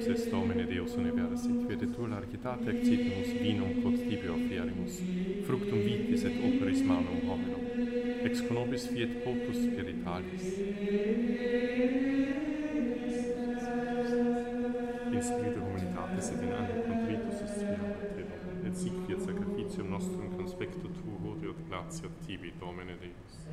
est Domine Deus universit, virtu largitate accitimus vinum quod tibi offierimus, fructum vitis et operis manum hominum, ex conobis fiet potus spiritualis. In spiritu humanitatis et in animo contritus est fiat te, et sic fiat sacrificium nostrum conspectu tuo, hodie et gratia tibi, Domine Deus.